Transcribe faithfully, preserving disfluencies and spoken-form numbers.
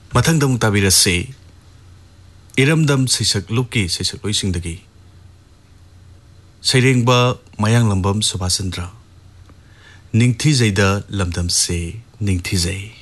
मथंग दम ताबिरसे इरमदम सिसक लुकी सिसक लोइसिंगदगी सैरेंगबा मयांग लंबम सुभाषचंद्र निंगथी जैदा लमदम से निंगथी जै।